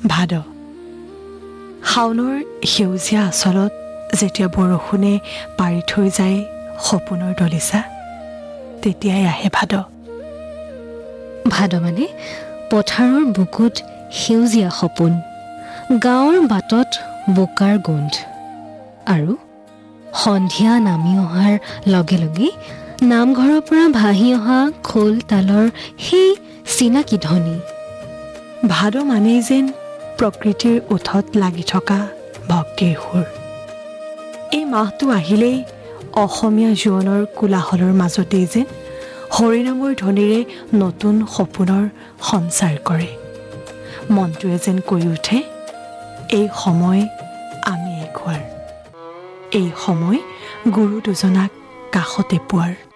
ভাদ শাওনৰ সেউজীয়া আচলত যেতিয়া বৰষুণে পাৰি থৈ যায় সপোনৰ দলিচা, তেতিয়াই আহে ভাদ। ভাদ মানে পথাৰৰ বুকুত সেউজীয়া সপোন, গাঁৱৰ বাটত বোকাৰ গোন্ধ, আৰু সন্ধিয়া নামি অহাৰ লগে লগে নামঘৰৰ পৰা ভাহি অহা খোল তালৰ সেই চিনাকি ধ্বনি। ভাদ মানেই যেন প্ৰকৃতিৰ ওঠত লাগি থকা ভক্তিৰ সুৰ। এই মাহটো আহিলেই অসমীয়া জীৱনৰ কোলাহলৰ মাজতেই যেন হৰিনামৰ ধ্বনিৰে নতুন সপোনৰ সঞ্চাৰ কৰে। মনটোৱে যেন কৈ উঠে, এই সময় আমি এখোৱাৰ, এই সময় গুৰু দুজনাক কাষতে পোৱাৰ।